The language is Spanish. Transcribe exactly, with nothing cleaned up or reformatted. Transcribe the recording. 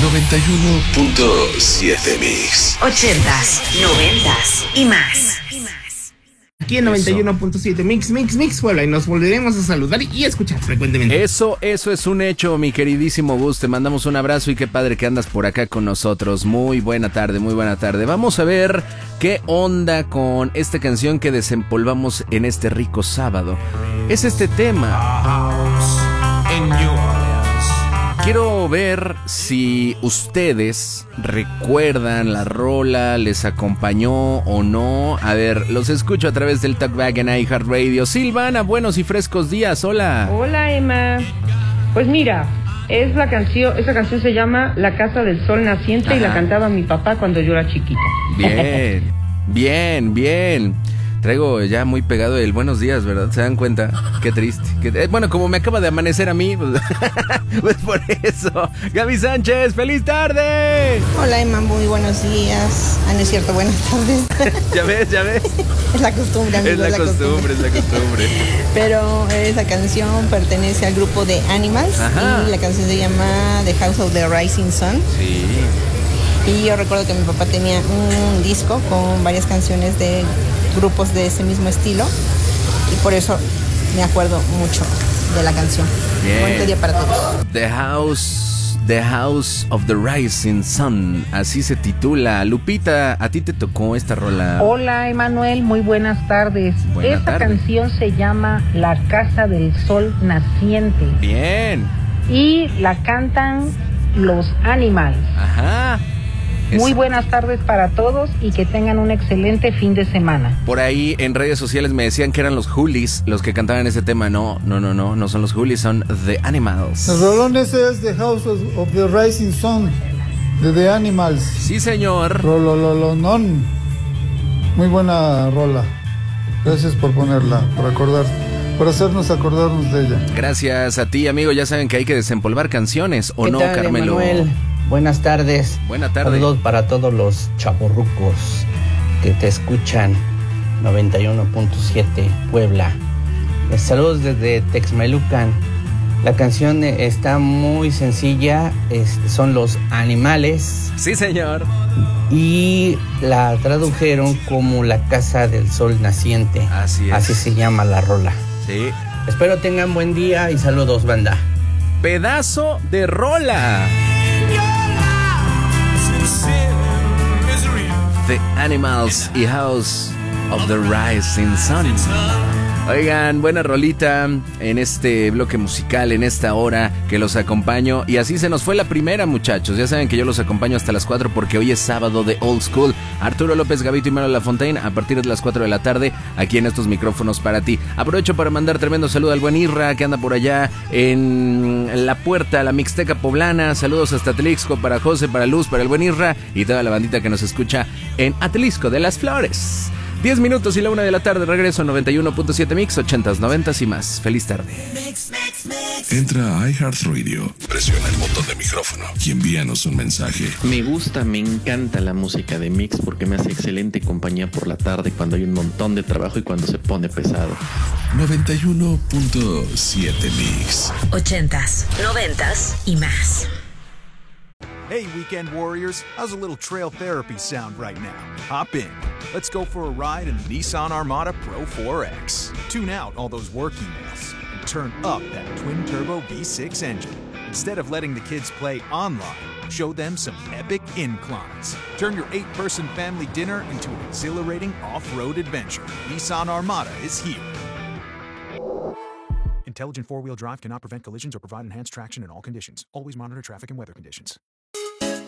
noventa y uno punto siete Mix. Ochentas, noventas y más. Aquí en noventa y uno punto siete Mix, Mix, Mix Puebla, y nos volveremos a saludar y escuchar frecuentemente. Eso, eso es un hecho, mi queridísimo Gus. Te mandamos un abrazo y qué padre que andas por acá con nosotros. Muy buena tarde, muy buena tarde. Vamos a ver qué onda con esta canción que desempolvamos en este rico sábado. Es este tema. Quiero ver si ustedes recuerdan la rola, les acompañó o no. A ver, los escucho a través del Talkback en iHeartRadio. Silvana, buenos y frescos días, hola. Hola, Emma. Pues mira, es la canción, esa canción se llama La Casa del Sol Naciente. Ajá. Y la cantaba mi papá cuando yo era chiquita. Bien, bien, bien. Traigo ya muy pegado el buenos días, ¿verdad? ¿Se dan cuenta? Qué triste. Qué, eh, bueno, como me acaba de amanecer a mí, pues, pues por eso. Gaby Sánchez, ¡feliz tarde! Hola, Emma, muy buenos días. Ah, no es cierto, buenas tardes. Ya ves, ya ves. Es la costumbre, amigo. Es la, es la costumbre, costumbre, es la costumbre. Pero esa canción pertenece al grupo de Animals. Ajá. Y la canción se llama The House of the Rising Sun. Sí. Y yo recuerdo que mi papá tenía un disco con varias canciones de grupos de ese mismo estilo, y por eso me acuerdo mucho de la canción. Bien. Buen día para todos. The House, The House of the Rising Sun, así se titula. Lupita, a ti te tocó esta rola. Hola, Emanuel, muy buenas tardes. Buena Esta tarde. canción se llama La Casa del Sol Naciente. Bien. Y la cantan los Animals. Ajá. Muy Es... buenas tardes para todos y que tengan un excelente fin de semana. Por ahí en redes sociales me decían que eran los Hoolies los que cantaban ese tema. No, no, no, no, no son los Hoolies, son The Animals. El rolón ese es The House of the Rising Sun de The Animals. Sí, señor. Rolololonón. Muy buena rola. Gracias por ponerla, por acordar, por hacernos acordarnos de ella. Gracias a ti, amigo. Ya saben que hay que desempolvar canciones, ¿o ¿Qué no, tal, Carmelo? Emanuel? Buenas tardes. Buena tarde. Saludos para todos los chavorrucos que te escuchan. noventa y uno punto siete Puebla. Les saludos desde Texmelucan. La canción está muy sencilla. Este, son los Animales. Sí, señor. Y la tradujeron como La Casa del Sol Naciente. Así es. Así se llama la rola. Sí. Espero tengan buen día y saludos, banda. Pedazo de rola. The Animals y House of the Rising Sun. Oigan, buena rolita en este bloque musical, en esta hora que los acompaño. Y así se nos fue la primera, muchachos. Ya saben que yo los acompaño hasta las cuatro porque hoy es sábado de Old School. Arturo López, Gavito y Manuel Lafontaine a partir de las cuatro de la tarde aquí en estos micrófonos para ti. Aprovecho para mandar tremendo saludo al buen Irra que anda por allá en la puerta, la Mixteca Poblana. Saludos hasta Atlixco para José, para Luz, para el buen Irra y toda la bandita que nos escucha en Atlixco de las Flores. diez minutos y la una de la tarde, regreso a noventa y uno punto siete Mix, ochentas, noventas y más. Feliz tarde. Entra a iHeartRadio, presiona el botón de micrófono y envíanos un mensaje. Me gusta, me encanta la música de Mix porque me hace excelente compañía por la tarde cuando hay un montón de trabajo y cuando se pone pesado. noventa y uno punto siete Mix. Ochentas, noventas y más. Hey, Weekend Warriors, how's a little trail therapy sound right now? Hop in. Let's go for a ride in the Nissan Armada Pro four X. Tune out all those work emails and turn up that twin-turbo V six engine. Instead of letting the kids play online, show them some epic inclines. Turn your eight-person family dinner into an exhilarating off-road adventure. Nissan Armada is here. Intelligent four-wheel drive cannot prevent collisions or provide enhanced traction in all conditions. Always monitor traffic and weather conditions.